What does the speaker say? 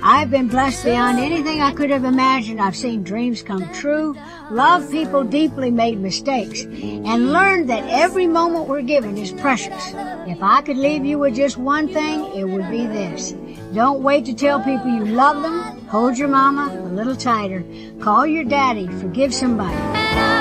I've been blessed beyond anything I could have imagined. I've seen dreams come true, loved people deeply, made mistakes, and learned that every moment we're given is precious. If I could leave you with just one thing, it would be this. Don't wait to tell people you love them. Hold your mama a little tighter. Call your daddy. Forgive somebody.